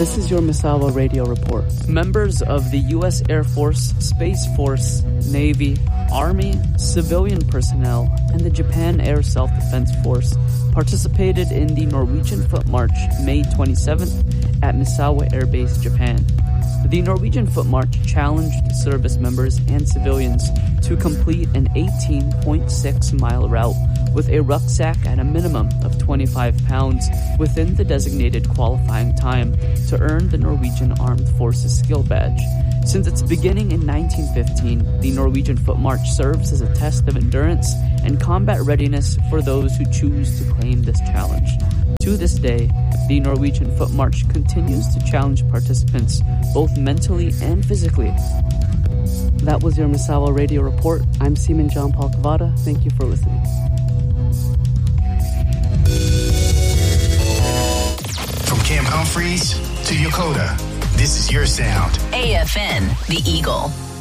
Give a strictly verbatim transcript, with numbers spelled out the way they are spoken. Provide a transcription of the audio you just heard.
This is your Misawa Radio Report. Members of the U S Air Force, Space Force, Navy, Army, civilian personnel, and the Japan Air Self-Defense Force participated in the Norwegian Foot March May twenty-seventh at Misawa Air Base, Japan. The Norwegian Foot March challenged service members and civilians to complete an eighteen point six mile route with a rucksack at a minimum of twenty-five pounds within the designated qualifying time to earn the Norwegian Armed Forces Skill Badge. Since its beginning in nineteen fifteen, the Norwegian Foot March serves as a test of endurance and combat readiness for those who choose to claim this challenge. To this day, the Norwegian Foot March continues to challenge participants both mentally and physically. That was your Misawa Radio Report. I'm Seaman John Paul Cavada. Thank you for listening. From Camp Humphreys to Yokota, this is your sound. A F N, The Eagle.